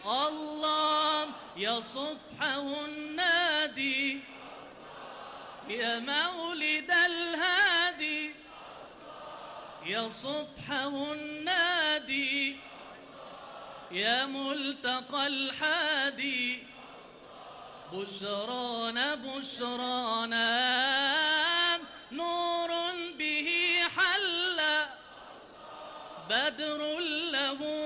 الله يا صبحه النادي يا مولد الهادي يا صبحه النادي يا ملتقى الحادي بشرانا بشرانا نور به حل بدر له